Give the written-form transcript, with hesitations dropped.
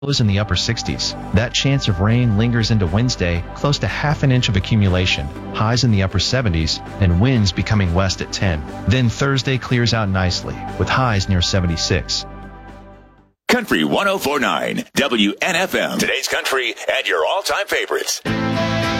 lows in the upper 60s. That chance of rain lingers into Wednesday, close to half an inch of accumulation, highs in the upper 70s, and winds becoming west at 10. Then Thursday clears out nicely, with highs near 76. Country 104.9 WNFM. Today's country and your all-time favorites.